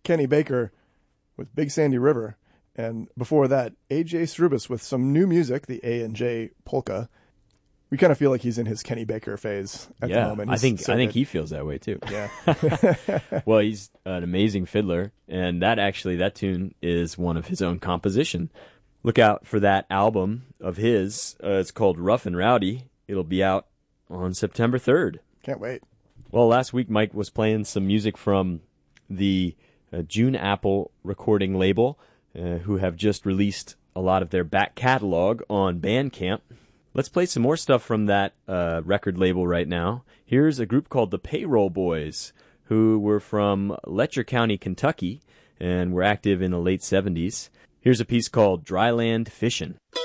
Kenny Baker with Big Sandy River. And before that, A.J. Strubis with some new music, the A&J Polka. We kind of feel like he's in his Kenny Baker phase at the moment. I think he feels that way too. Yeah. Well, he's an amazing fiddler, and that tune is one of his own composition. Look out for that album of his. It's called Rough and Rowdy. It'll be out on September 3rd. Can't wait. Well, last week Mike was playing some music from the June Apple recording label, who have just released a lot of their back catalog on Bandcamp. Let's play some more stuff from that record label right now. Here's a group called the Payroll Boys, who were from Letcher County, Kentucky, and were active in the late 70s. Here's a piece called Dryland Fishin'.